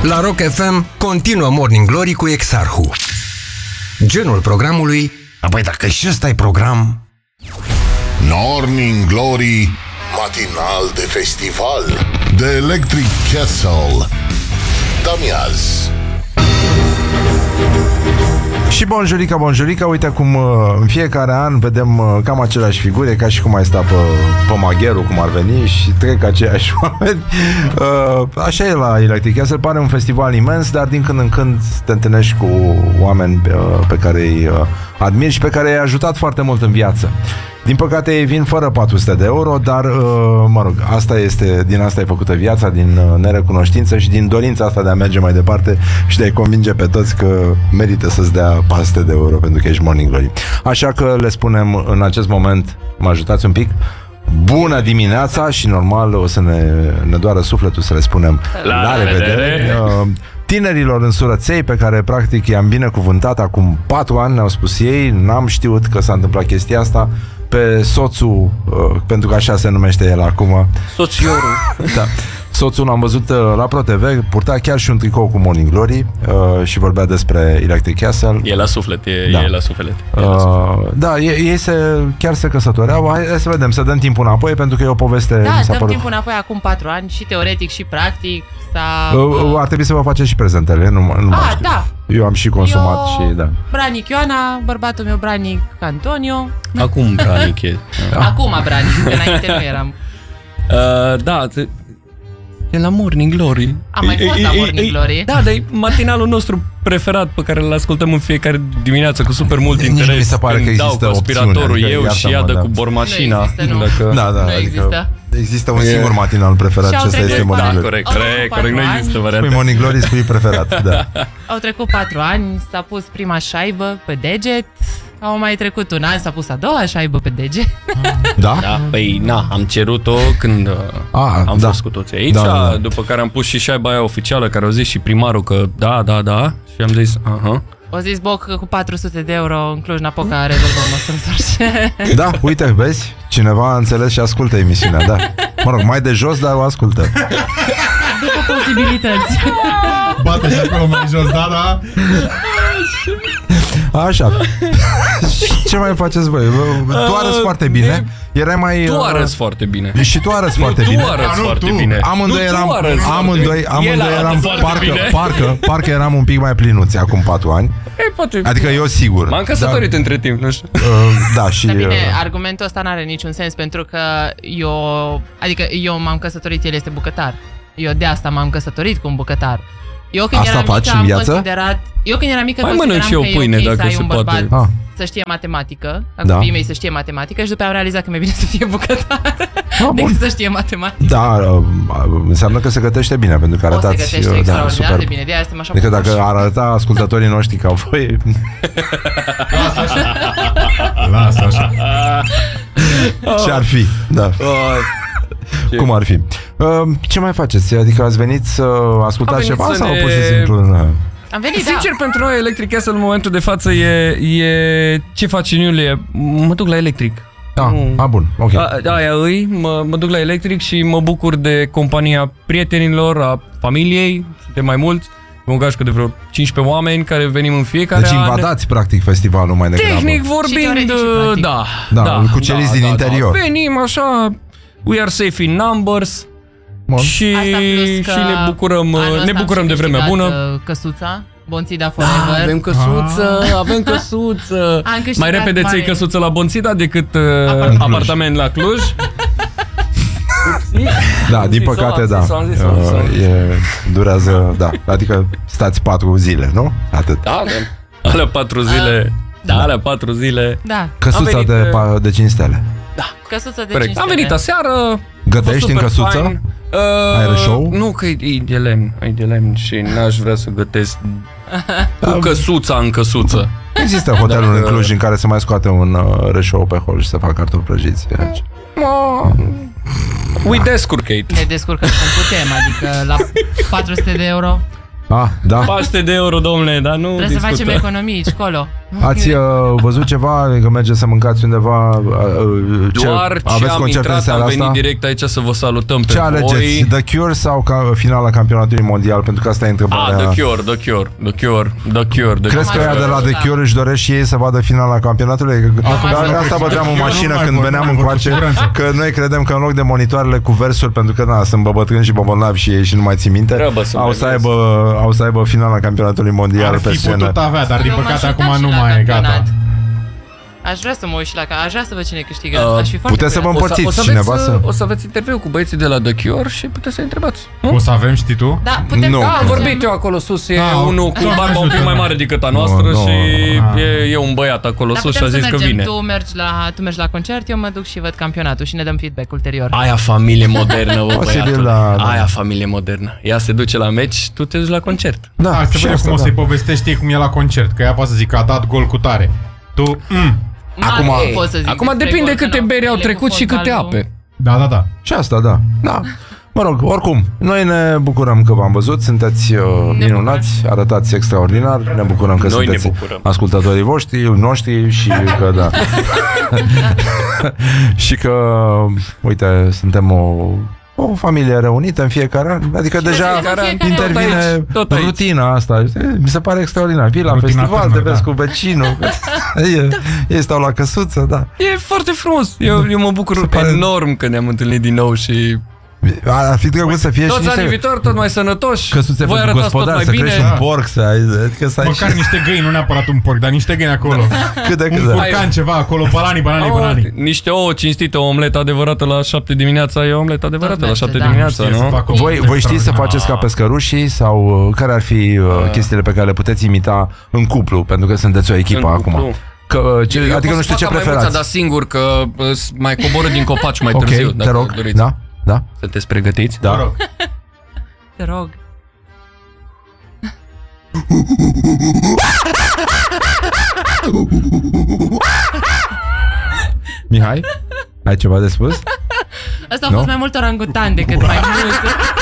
La Rock FM continuă Morning Glory cu Exarhu. Genul programului... Apoi dacă și ăsta e program... Morning Glory, matinal de festival de Electric Castle. Damiaz. Și bonjurica, uite cum în fiecare an vedem cam aceleași figuri, ca și cum ai sta pe magherul, cum ar veni, și trec aceiași oameni. Așa e la Electric Castle, pare un festival imens, dar din când în când te întâlnești cu oameni pe care îi admiri și pe care i-ai ajutat foarte mult în viață. Din păcate ei vin fără 400 de euro, dar, mă rog, din asta e făcută viața, din nerecunoștință și din dorința asta de a merge mai departe și de a-i convinge pe toți că merită să-ți dea 400 de euro pentru că ești Morning Glory. Așa că le spunem în acest moment, mă ajutați un pic, bună dimineața și normal o să ne doară sufletul să le spunem la revedere. Tinerilor în Surăței, pe care practic i-am binecuvântat acum 4 ani, ne-au spus ei, n-am știut că s-a întâmplat chestia asta, pe soțul, pentru că așa se numește el acum, soțiorul. Da. Soțul l-am văzut la ProTV, purta chiar și un tricou cu Morning Glory și vorbea despre Electric Castle. E la suflet, da. E la suflet. Da, ei chiar se căsătoreau. Hai să vedem, să dăm timpul înapoi, pentru că e o poveste. Da, dăm timpul înapoi acum 4 ani, și teoretic și practic. Ar trebui să vă faceți și prezentele, nu mai știu. Da. Eu am și consumat și da. Branic Ioana, bărbatul meu Branic Antonio. Acum Branic e. Acum Branic, că înainte nu eram. Da, e la Morning Glory. Am mai fost la Morning Glory. Da, dar e matinalul nostru preferat pe care îl ascultăm în fiecare dimineață cu super mult interes. Nici mi se pare că există aspiratorul opțiune, eu și ea dă cu bormașina. Nu există, nu. Da, nu există. Există un singur matinal preferat și ăsta este Morning Glory. Corect, nu există variante. Spui Morning Glory, spui preferat, da. Au trecut 4 ani, s-a pus prima șaibă pe deget. Au mai trecut un an, s-a pus a doua șaibă pe deget. Da? Da, păi am cerut-o când am fost cu toți aici, după care am pus și șaiba aia oficială, care au zis și primarul că da, și am zis, O zis Boc că cu 400 de euro în Cluj-Napoca rezolvăm, o să-mi sorge. Da, uite, vezi? Cineva a înțeles și ascultă emisiunea, da. Mă rog, mai de jos, dar o ascultă. După posibilități. Bate și acolo mai jos, da. Așa. Ce mai faceți voi? Tu arăți foarte bine. Erai mai... Tu arăți foarte bine. Și tu arăți foarte bine. Tu arăți foarte bine. Amândoi eram parcă eram un pic mai plinuți acum 4 ani. Adică eu sigur. M-am căsătorit între timp, nu știu. Da, și... Dar bine, argumentul ăsta n-are niciun sens, pentru că eu m-am căsătorit, el este bucătar. Eu de asta m-am căsătorit cu un bucătar. Eu când asta faci în viață? Eu când eram mică mai consideram că e pâine, ok să ai un bărbat să știe matematică, ca copiii mei să știe matematică, și după aia am realizat că mi-e bine să fie bucătar decât să știe matematică. Da, înseamnă că se gătește bine, pentru că arătați se gătește extraordinar de bine, de aia suntem așa. Adică dacă ar arăta ascultătorii noștri ca voi... Lasă așa. Ce ar fi, da. Cum ar fi? Ce mai faceți? Adică ați venit să ascultați ceva sau pur și simplu... Am venit, sincer, pentru noi Electric Castle în momentul de față e ce faci în iulie? Mă duc la Electric. Bun, ok. Mă duc la Electric și mă bucur de compania prietenilor, a familiei, suntem mai mulți. Un gașcă de vreo 15 oameni care venim în fiecare an. Deci invadați practic festivalul mai degrabă. Tehnic vorbind, da, îl cuceriți din interior. Venim așa, we are safe in numbers. Și ne bucurăm de vremea bună. Căsuța Bonțida Forever. Avem căsuță. Mai repede ți-ai căsuță la Bonțida decât apartament la Cluj. Da, din păcate, da. Durează, da. Adică stați 4 zile, nu? Atât. Da, alea 4 zile. Alea 4 zile. Da. Căsuța de 5 stele. Da. Căsuța de 5 stele. Am venit aseară. Gătești în căsuță? Ai rășou? Nu, că e de lemn și n-aș vrea să gătesc cu căsuța în căsuță. Există hoteluri în Cluj în care se mai scoate un rășou pe hol și se fac cartofi prăjiți. We descurcate. Ne descurcăm cum putem, adică la 400 de euro. Da. 400 de euro, domnule, dar nu trebuie discută. să facem economii aici, colo. Ați văzut ceva? Că mergeți să mâncați undeva? Doar ce aveți am concerte intrat, în seara am venit asta? direct aici să vă salutăm pe Ce alegeți? voi. The Cure sau finala campionatului mondial? Pentru că asta e întrebarea. The Cure. Crezi că ea de la The Cure își doresc și ei să vadă finala campionatului? Dar asta băteam în mașină când veneam încoace, că noi credem că în loc de monitoarele cu versuri, pentru că sunt bătrâni și bobolnavi și ei și nu mai țin minte, au să aibă finala campionatului mondial pe Ar fi scenă. putut avea, dar din Eu m-aș păcate uita acum și nu la mai e campionat. gata. Aș vrea să mă uit și aș vrea să văd cine câștigă. Aș fi foarte Puteți să vă curioasă. împărțiți cineva să... O să aveți interviu cu băieții de la The Cure și puteți să întrebați. O să avem, știi tu? Da, putem Nu. să Da, am facem. vorbit eu acolo sus, e Da, unul cu Doamne barba un pic ajută, mai da. mare decât a noastră Nu, și nu. e un băiat acolo Dar sus și a putem zis să că mergem, vine. tu mergi la concert, eu mă duc și văd campionatul și ne dăm feedback ulterior. Aia familie modernă, bă, Posibil, băiatule. da. Aia familie modernă. Ea se duce la meci, tu te duci la concert. Da, Hai să și vedem asta, cum o da. să-i povestești ei cum e la concert. Că ea poate să zic că a dat gol cu tare. Tu, Acum- Nu pot să zic Acum despre depinde gol, că câte n-au beri au familie cu trecut și câte fotbalul. ape. da. Și asta, da. Da. Mă rog, oricum, noi ne bucurăm că v-am văzut, sunteți minunați, arătați extraordinar, ne bucurăm că Noi ne sunteți bucurăm. ascultătorii noștri și că da. Și că, uite, suntem o familie reunită în fiecare an, adică deja fiecare an, intervine tot aici. rutina asta. Mi se pare extraordinar. Vii la Rutina festival, te tânăr, vezi da. cu vecinul. Ei stau la căsuță, da. E foarte frumos. Eu mă bucur pare- enorm că ne-am întâlnit din nou și Ar fi drăguț să fie și toți anii niște viitor, tot mai sănătoși. căsuțe Voi pentru arătați tot gospodar, mai să bine. crești un porc, să ai, adică să ai Măcar niște găini, nu neapărat un porc, dar niște găini acolo. cât de cât. Un da. curcan, ceva acolo, bananii. Niște ouă cinstite, o omletă adevărată la 7 dimineața, e o omletă adevărată la merge, 7 da. dimineața, Știe să nu? facă Voi știți să faceți ca pescărușii sau care ar fi chestiile pe care le puteți imita în cuplu, pentru că sunteți o echipă În acum. cuplu. Că, Eu adică pot nu să știu ce fac mai mulți, preferați. dar singur că mai coboră din copaci mai Ok, târziu, te dacă rog. doriți. Da? Da? Sunteți pregătiți? Mă rog. Te rog. Mihai? Ai ceva de spus? Asta a Nu? fost mai mult orangutan decât mai mult.